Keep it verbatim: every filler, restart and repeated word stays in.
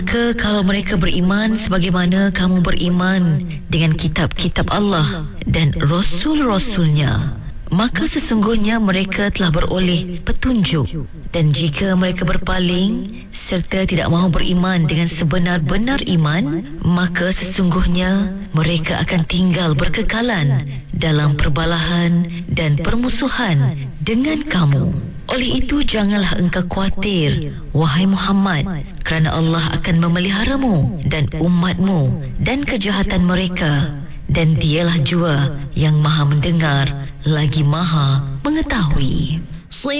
Ke kalau mereka beriman sebagaimana kamu beriman dengan kitab-kitab Allah dan Rasul-Rasulnya, maka sesungguhnya mereka telah beroleh petunjuk. Dan jika mereka berpaling serta tidak mahu beriman dengan sebenar-benar iman, maka sesungguhnya mereka akan tinggal berkekalan dalam perbalahan dan permusuhan dengan kamu. Oleh itu janganlah engkau khawatir, wahai Muhammad, kerana Allah akan memeliharamu dan umatmu dan kejahatan mereka, dan dialah jua yang maha mendengar lagi maha mengetahui.